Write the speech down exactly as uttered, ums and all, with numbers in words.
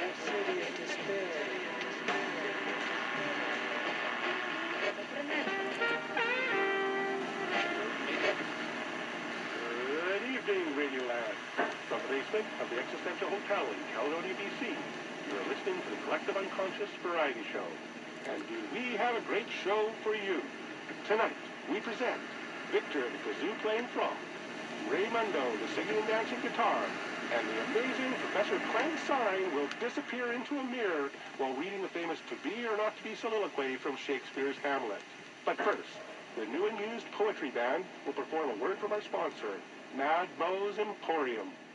City of Despair. Good evening, Radioland. From the basement of the Existential Hotel in Caledonia, B C, you are listening to the Collective Unconscious Variety Show. And do we have a great show for you? Tonight, we present Victor the kazoo-playing frog, Raymundo the singing and dancing guitar, and the amazing Professor Clank Sign will disappear into a mirror while reading the famous To Be or Not to Be soliloquy from Shakespeare's Hamlet. But first, the new and used poetry band will perform a word from our sponsor, Mad Mo's Emporium.